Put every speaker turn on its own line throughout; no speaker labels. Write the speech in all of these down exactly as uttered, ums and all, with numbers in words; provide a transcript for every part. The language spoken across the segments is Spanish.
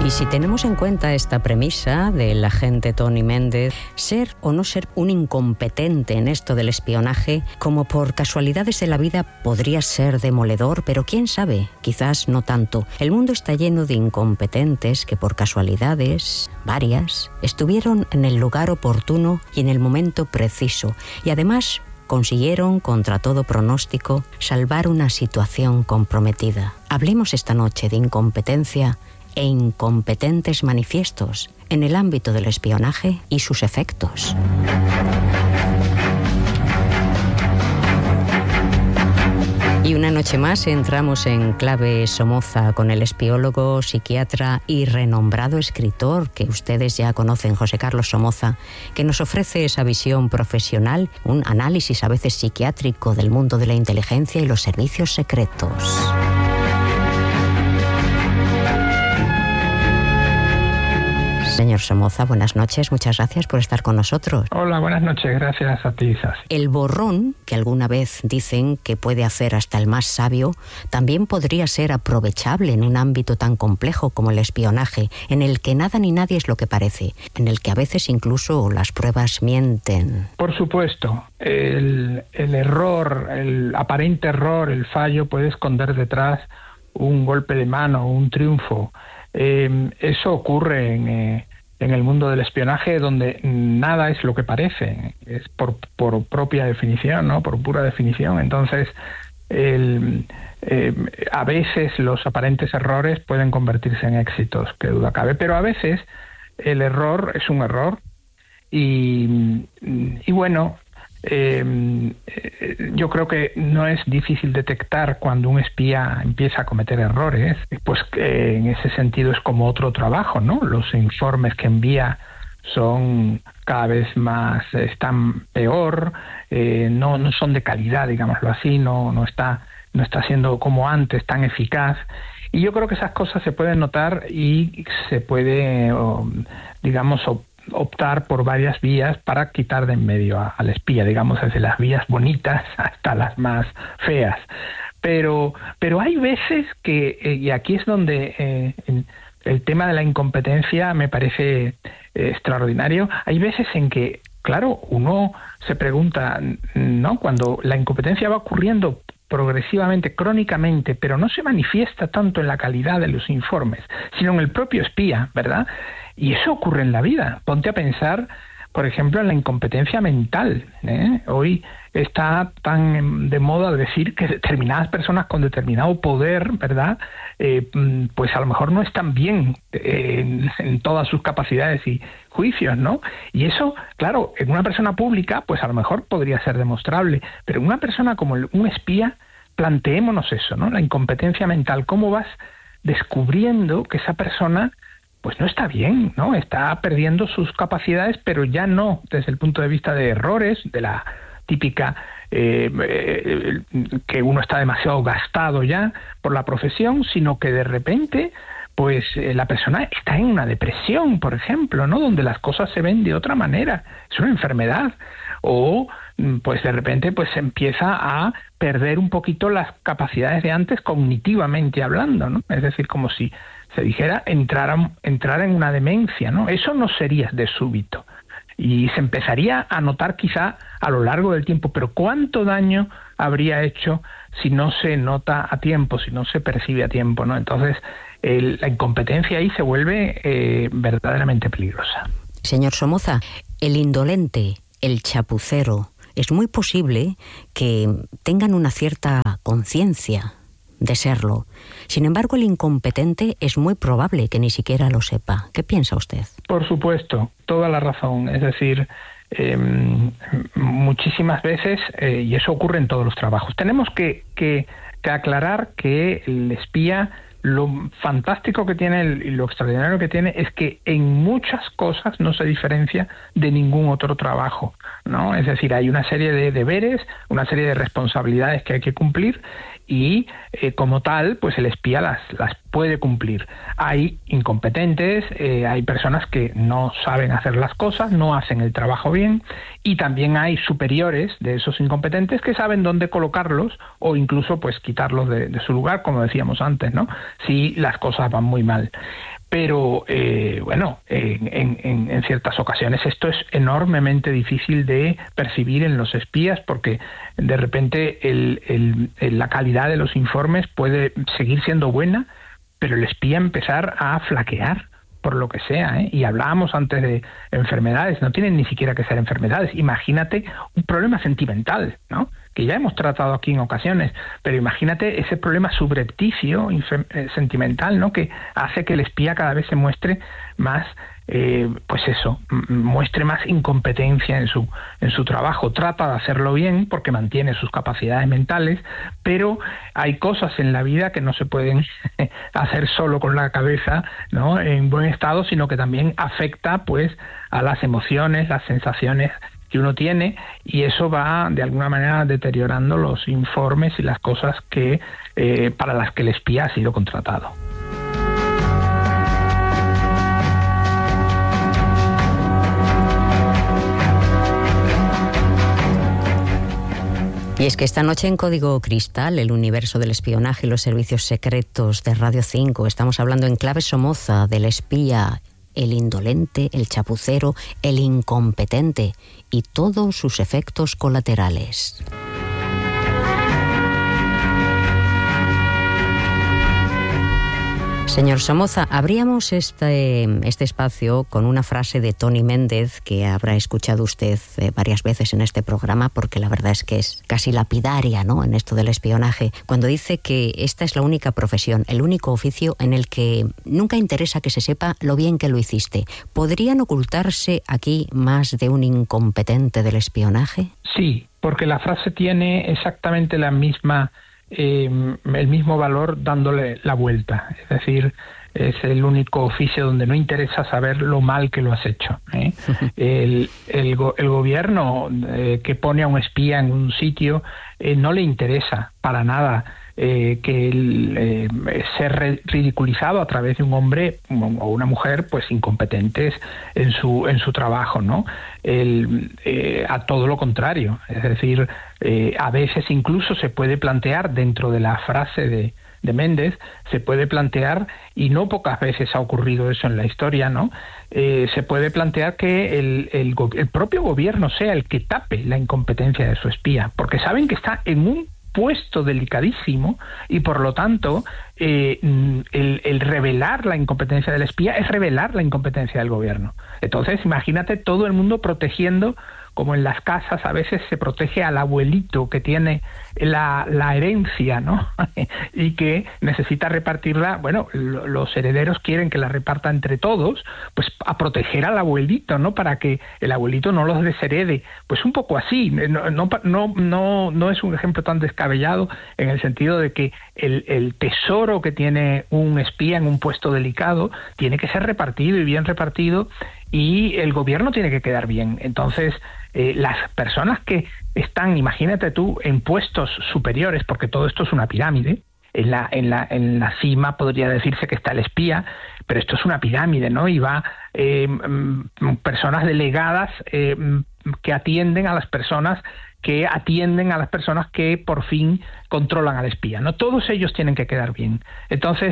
Y si tenemos en cuenta esta premisa del agente Tony Méndez, ser o no ser un incompetente en esto del espionaje, como por casualidades de la vida podría ser demoledor, pero quién sabe, quizás no tanto. El mundo está lleno de incompetentes que por casualidades, varias, estuvieron en el lugar oportuno y en el momento preciso, y además consiguieron, contra todo pronóstico, salvar una situación comprometida. Hablemos esta noche de incompetencia e incompetentes manifiestos en el ámbito del espionaje y sus efectos. Y una noche más entramos en clave Somoza con el espiólogo, psiquiatra y renombrado escritor que ustedes ya conocen, José Carlos Somoza, que nos ofrece esa visión profesional, un análisis a veces psiquiátrico del mundo de la inteligencia y los servicios secretos. Señor Somoza, buenas noches, muchas gracias por estar con nosotros.
Hola, buenas noches, gracias a ti, Sasi.
El borrón, que alguna vez dicen que puede hacer hasta el más sabio, también podría ser aprovechable en un ámbito tan complejo como el espionaje, en el que nada ni nadie es lo que parece, en el que a veces incluso las pruebas mienten.
Por supuesto, el, el error, el aparente error, el fallo puede esconder detrás un golpe de mano, un triunfo. Eh, eso ocurre en, eh, en el mundo del espionaje, donde nada es lo que parece, es por, por propia definición, ¿no? Por pura definición. Entonces, el, eh, a veces los aparentes errores pueden convertirse en éxitos, que duda cabe, pero a veces el error es un error y, y bueno, Eh, yo creo que no es difícil detectar cuando un espía empieza a cometer errores, pues eh, en ese sentido es como otro trabajo, ¿no? Los informes que envía son cada vez más, están peor, eh, no, no son de calidad, digámoslo así, no, no está, no está siendo como antes tan eficaz. Y yo creo que esas cosas se pueden notar y se puede, digamos, optar por varias vías para quitar de en medio a, al espía, digamos, desde las vías bonitas hasta las más feas. Pero, pero hay veces que, eh, y aquí es donde eh, el, el tema de la incompetencia me parece eh, extraordinario, hay veces en que, claro, uno se pregunta, ¿no? Cuando la incompetencia va ocurriendo progresivamente, crónicamente, pero no se manifiesta tanto en la calidad de los informes, sino en el propio espía, ¿verdad? Y eso ocurre en la vida. Ponte a pensar, por ejemplo, en la incompetencia mental, ¿eh? Hoy está tan de moda decir que determinadas personas con determinado poder, ¿verdad?, eh, pues a lo mejor no están bien eh, en, en todas sus capacidades y juicios, ¿no? Y eso, claro, en una persona pública, pues a lo mejor podría ser demostrable, pero en una persona como el, un espía, planteémonos eso, ¿no? La incompetencia mental, ¿cómo vas descubriendo que esa persona pues no está bien, ¿no? Está perdiendo sus capacidades, pero ya no desde el punto de vista de errores, de la típica eh, eh, que uno está demasiado gastado ya por la profesión, sino que de repente pues eh, la persona está en una depresión, por ejemplo, ¿no? Donde las cosas se ven de otra manera, es una enfermedad, o pues de repente pues empieza a perder un poquito las capacidades de antes cognitivamente hablando, ¿no? Es decir, como si se dijera entrar, a, entrar en una demencia, ¿no? Eso no sería de súbito y se empezaría a notar quizá a lo largo del tiempo, pero ¿cuánto daño habría hecho si no se nota a tiempo, si no se percibe a tiempo, ¿no? Entonces el, la incompetencia ahí se vuelve eh, verdaderamente peligrosa.
Señor Somoza, el indolente, el chapucero, es muy posible que tengan una cierta conciencia de serlo. Sin embargo, el incompetente es muy probable que ni siquiera lo sepa. ¿Qué piensa usted?
Por supuesto, toda la razón. Es decir, eh, muchísimas veces, eh, y eso ocurre en todos los trabajos, tenemos que, que, que aclarar que el espía, lo fantástico que tiene y lo extraordinario que tiene es que en muchas cosas no se diferencia de ningún otro trabajo, ¿no? Es decir, hay una serie de deberes, una serie de responsabilidades que hay que cumplir y eh, como tal, pues el espía las, las puede cumplir. Hay incompetentes, eh, hay personas que no saben hacer las cosas, no hacen el trabajo bien, y también hay superiores de esos incompetentes que saben dónde colocarlos o incluso pues quitarlos de, de su lugar, como decíamos antes, ¿no? Si las cosas van muy mal. pero eh, bueno, en, en, en ciertas ocasiones esto es enormemente difícil de percibir en los espías, porque de repente el, el, el, la calidad de los informes puede seguir siendo buena, pero el espía empezar a flaquear por lo que sea, ¿eh? Y hablábamos antes de enfermedades, no tienen ni siquiera que ser enfermedades. Imagínate un problema sentimental, ¿no?, que ya hemos tratado aquí en ocasiones, pero imagínate ese problema subrepticio, eh, sentimental, ¿no?, que hace que el espía cada vez se muestre más, eh, pues eso, muestre más incompetencia en su en su trabajo. Trata de hacerlo bien porque mantiene sus capacidades mentales, pero hay cosas en la vida que no se pueden hacer solo con la cabeza, ¿no?, en buen estado, sino que también afecta, pues, a las emociones, las sensaciones que uno tiene, y eso va de alguna manera deteriorando los informes y las cosas que eh, para las que el espía ha sido contratado.
Y es que esta noche en Código Cristal, el universo del espionaje y los servicios secretos de Radio cinco, estamos hablando en clave Somoza del espía, el indolente, el chapucero, el incompetente y todos sus efectos colaterales. Señor Somoza, abríamos este, este espacio con una frase de Tony Méndez que habrá escuchado usted eh, varias veces en este programa, porque la verdad es que es casi lapidaria, ¿no?, en esto del espionaje, cuando dice que esta es la única profesión, el único oficio en el que nunca interesa que se sepa lo bien que lo hiciste. ¿Podrían ocultarse aquí más de un incompetente del espionaje?
Sí, porque la frase tiene exactamente la misma... Eh, el mismo valor dándole la vuelta, es decir, es el único oficio donde no interesa saber lo mal que lo has hecho, ¿eh? el, el, go, el gobierno eh, que pone a un espía en un sitio eh, no le interesa para nada eh, que el, eh, ser ridiculizado a través de un hombre o una mujer pues incompetentes en su en su trabajo, ¿no? El, eh, a todo lo contrario, es decir, eh, a veces incluso se puede plantear dentro de la frase de de Méndez, se puede plantear, y no pocas veces ha ocurrido eso en la historia, ¿no? Eh, se puede plantear que el, el, el propio gobierno sea el que tape la incompetencia de su espía, porque saben que está en un puesto delicadísimo y por lo tanto eh, el, el revelar la incompetencia del espía es revelar la incompetencia del gobierno. Entonces imagínate todo el mundo protegiendo, como en las casas a veces se protege al abuelito que tiene la, la herencia, ¿no? y que necesita repartirla. Bueno, los herederos quieren que la reparta entre todos, pues a proteger al abuelito, ¿no? Para que el abuelito no los desherede. Pues un poco así. No, no, no, no, no es un ejemplo tan descabellado en el sentido de que el, el tesoro que tiene un espía en un puesto delicado tiene que ser repartido y bien repartido, y el gobierno tiene que quedar bien. Entonces, eh, las personas que están, imagínate tú, en puestos superiores, porque todo esto es una pirámide, en la, en la, en la cima podría decirse que está el espía, pero esto es una pirámide, ¿no? Y va eh, personas delegadas eh, que atienden a las personas que atienden a las personas que por fin controlan al espía, ¿no? Todos ellos tienen que quedar bien. Entonces,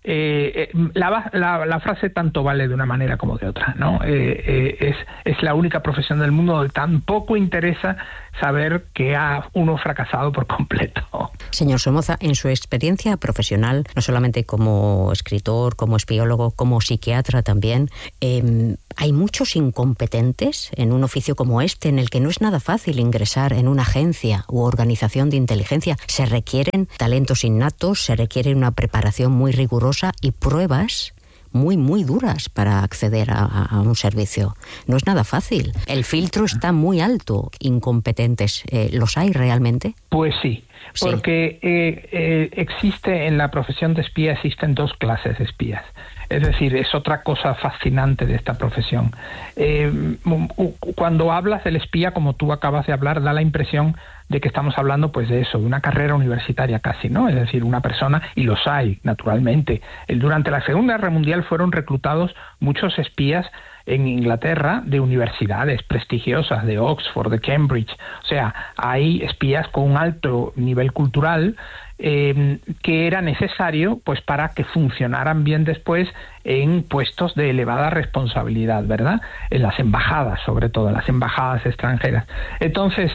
eh, la, la, la frase tanto vale de una manera como de otra, ¿no? Eh, eh, es, es la única profesión del mundo donde tampoco interesa saber que ha uno fracasado por completo.
Señor Somoza, en su experiencia profesional, no solamente como escritor, como espiólogo, como psiquiatra también, eh, ¿hay muchos incompetentes en un oficio como este, en el que no es nada fácil ingresar en una agencia u organización de inteligencia? Se requieren talentos innatos, se requiere una preparación muy rigurosa y pruebas muy, muy duras para acceder a, a un servicio. No es nada fácil. El filtro está muy alto. ¿Incompetentes eh, los hay realmente?
Pues sí, sí. porque eh, eh, existe en la profesión de espía, existen dos clases de espías. Es decir, es otra cosa fascinante de esta profesión. Eh, cuando hablas del espía, como tú acabas de hablar, da la impresión de que estamos hablando pues de eso, de una carrera universitaria casi, ¿no? Es decir, una persona, y los hay, naturalmente. Durante la Segunda Guerra Mundial fueron reclutados muchos espías en Inglaterra de universidades prestigiosas, de Oxford, de Cambridge. O sea, hay espías con un alto nivel cultural eh, que era necesario pues para que funcionaran bien después en puestos de elevada responsabilidad, ¿verdad? En las embajadas, sobre todo, en las embajadas extranjeras. Entonces,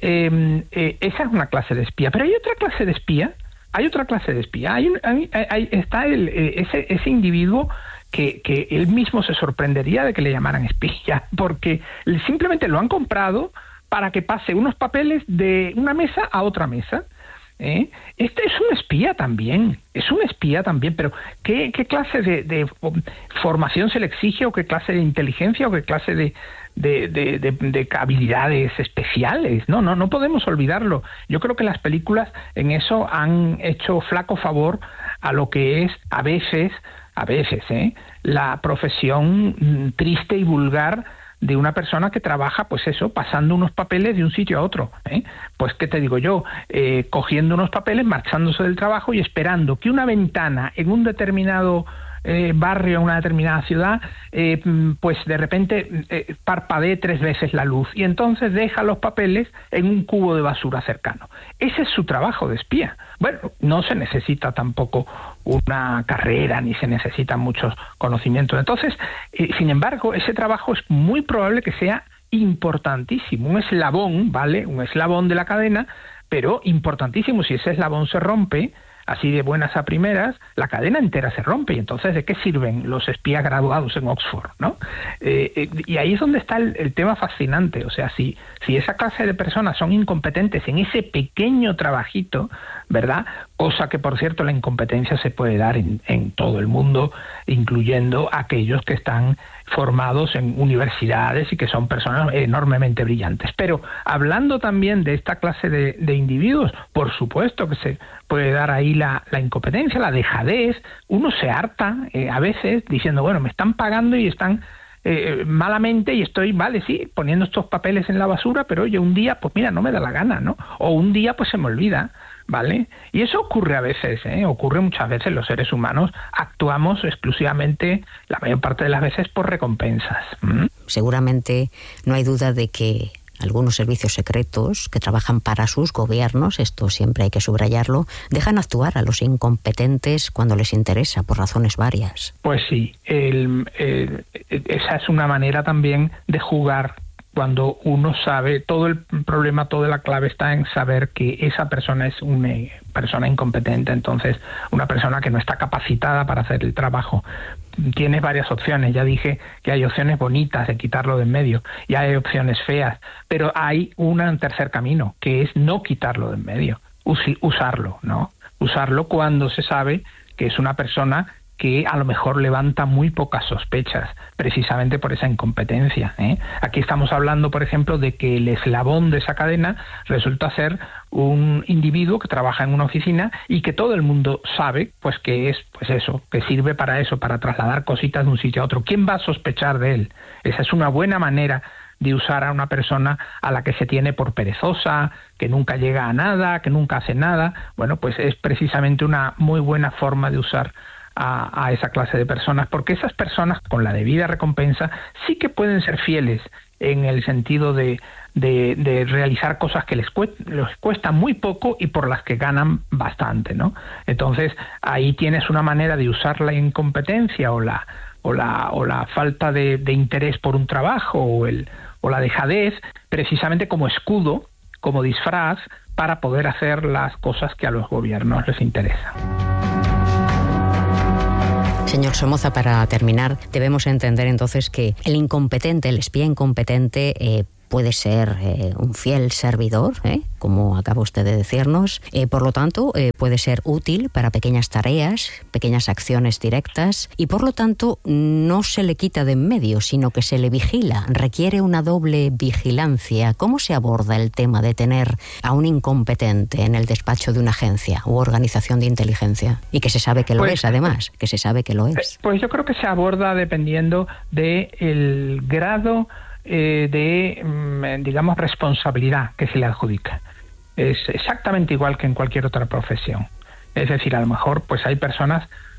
eh, eh, esa es una clase de espía. Pero hay otra clase de espía, hay otra clase de espía. Hay, hay, hay está el, ese, ese individuo que, que él mismo se sorprendería de que le llamaran espía, porque simplemente lo han comprado para que pase unos papeles de una mesa a otra mesa. ¿Eh? Este es un espía también, es un espía también, pero ¿qué, qué clase de, de formación se le exige, o qué clase de inteligencia, o qué clase de, de, de, de, de habilidades especiales? No, no, no podemos olvidarlo. Yo creo que las películas en eso han hecho flaco favor a lo que es a veces, a veces, ¿eh? la profesión triste y vulgar de una persona que trabaja, pues eso, pasando unos papeles de un sitio a otro, ¿eh? Pues, ¿qué te digo yo? Eh, cogiendo unos papeles, marchándose del trabajo y esperando que una ventana en un determinado eh, barrio, en una determinada ciudad, eh, pues de repente eh, parpadee tres veces la luz, y entonces deja los papeles en un cubo de basura cercano. Ese es su trabajo de espía. Bueno, no se necesita tampoco una carrera, ni se necesitan muchos conocimientos. Entonces, eh, sin embargo, ese trabajo es muy probable que sea importantísimo, un eslabón, ¿vale? Un eslabón de la cadena, pero importantísimo. Si ese eslabón se rompe, así de buenas a primeras, la cadena entera se rompe. Y entonces, ¿de qué sirven los espías graduados en Oxford, ¿no? Eh, eh, y ahí es donde está el, el tema fascinante. O sea, si, si esa clase de personas son incompetentes en ese pequeño trabajito, ¿verdad? Cosa que, por cierto, la incompetencia se puede dar en, en todo el mundo, incluyendo aquellos que están formados en universidades y que son personas enormemente brillantes. Pero hablando también de esta clase de, de individuos, por supuesto que se puede dar ahí la, la incompetencia, la dejadez. Uno se harta eh, a veces diciendo, bueno, me están pagando y están eh, malamente, y estoy, vale, sí, poniendo estos papeles en la basura, pero oye, un día, pues mira, no me da la gana, ¿no? O un día, pues se me olvida, ¿vale? Y eso ocurre a veces, ¿eh? Ocurre muchas veces. Los seres humanos actuamos exclusivamente, la mayor parte de las veces, por recompensas. ¿Mm?
Seguramente no hay duda de que algunos servicios secretos que trabajan para sus gobiernos, esto siempre hay que subrayarlo, dejan actuar a los incompetentes cuando les interesa, por razones varias.
Pues sí, el, el, esa es una manera también de jugar. Cuando uno sabe, todo el problema, toda la clave está en saber que esa persona es una persona incompetente, entonces una persona que no está capacitada para hacer el trabajo. Tienes varias opciones, ya dije que hay opciones bonitas de quitarlo de en medio, y hay opciones feas, pero hay un tercer camino, que es no quitarlo de en medio, us- usarlo, ¿no? Usarlo cuando se sabe que es una persona que a lo mejor levanta muy pocas sospechas, precisamente por esa incompetencia, ¿eh? Aquí estamos hablando, por ejemplo, de que el eslabón de esa cadena resulta ser un individuo que trabaja en una oficina y que todo el mundo sabe, pues que es, pues eso, que sirve para eso, para trasladar cositas de un sitio a otro. ¿Quién va a sospechar de él? Esa es una buena manera de usar a una persona a la que se tiene por perezosa, que nunca llega a nada, que nunca hace nada. Bueno, pues es precisamente una muy buena forma de usar A, a esa clase de personas, porque esas personas con la debida recompensa sí que pueden ser fieles en el sentido de, de, de realizar cosas que les cuesta, les cuesta muy poco y por las que ganan bastante, ¿no? Entonces ahí tienes una manera de usar la incompetencia o la o la o la falta de, de interés por un trabajo o el o la dejadez precisamente como escudo, como disfraz, para poder hacer las cosas que a los gobiernos les interesan.
Señor Somoza, para terminar, debemos entender entonces que el incompetente, el espía incompetente, eh, puede ser eh, un fiel servidor, ¿eh? como acaba usted de decirnos. Eh, por lo tanto, eh, puede ser útil para pequeñas tareas, pequeñas acciones directas, y por lo tanto no se le quita de en medio, sino que se le vigila. Requiere una doble vigilancia. ¿Cómo se aborda el tema de tener a un incompetente en el despacho de una agencia u organización de inteligencia? Y que se sabe que lo pues, es, además, que se sabe que lo es.
Pues yo creo que se aborda dependiendo del grado Eh, de, digamos, responsabilidad que se le adjudica. Es exactamente igual que en cualquier otra profesión. Es decir, a lo mejor pues hay personas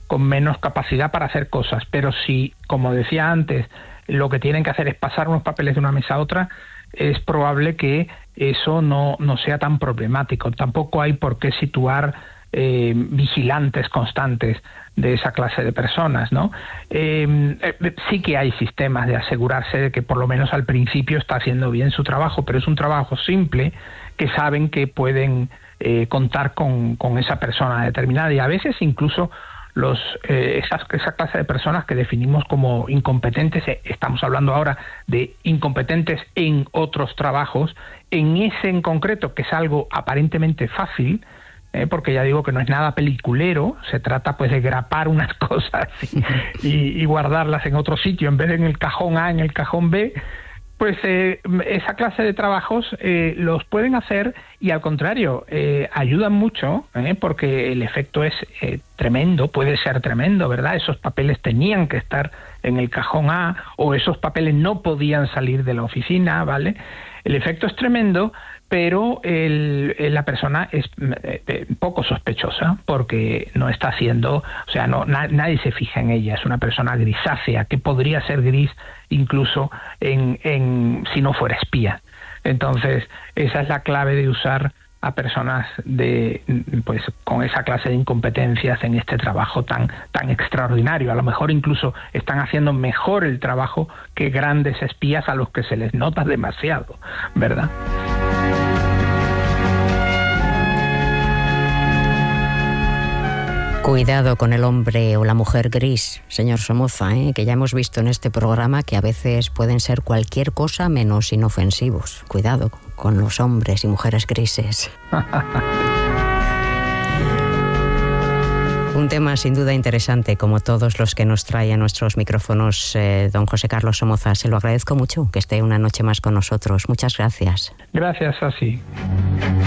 con menos capacidad para hacer cosas. Pero si, como decía antes, lo que tienen que hacer es pasar unos papeles de una mesa a otra, es probable que eso no, no sea tan problemático. Tampoco hay por qué situar eh, vigilantes constantes de esa clase de personas, ¿no? Eh, eh, sí que hay sistemas de asegurarse de que por lo menos al principio está haciendo bien su trabajo, pero es un trabajo simple que saben que pueden eh, contar con, con esa persona determinada, y a veces incluso los eh, esas, esa clase de personas que definimos como incompetentes, eh, estamos hablando ahora de incompetentes en otros trabajos, en ese en concreto, que es algo aparentemente fácil, eh, porque ya digo que no es nada peliculero, se trata pues de grapar unas cosas y, y, y guardarlas en otro sitio, en vez de en el cajón A, en el cajón B. Pues eh, esa clase de trabajos eh, los pueden hacer, y al contrario, eh, ayudan mucho, eh, porque el efecto es eh, tremendo, puede ser tremendo, ¿verdad? Esos papeles tenían que estar en el cajón A, o esos papeles no podían salir de la oficina, ¿vale? El efecto es tremendo, pero el, la persona es eh, poco sospechosa, porque no está haciendo, o sea, no na, nadie se fija en ella, es una persona grisácea, que podría ser gris incluso en, en si no fuera espía. Entonces, esa es la clave de usar a personas de pues con esa clase de incompetencias en este trabajo tan tan extraordinario. A lo mejor incluso están haciendo mejor el trabajo que grandes espías a los que se les nota demasiado, ¿verdad?
Cuidado con el hombre o la mujer gris, señor Somoza, ¿eh? Que ya hemos visto en este programa que a veces pueden ser cualquier cosa menos inofensivos. Cuidado con los hombres y mujeres grises. Un tema sin duda interesante, como todos los que nos trae a nuestros micrófonos eh, don José Carlos Somoza. Se lo agradezco mucho que esté una noche más con nosotros. Muchas gracias.
Gracias, así.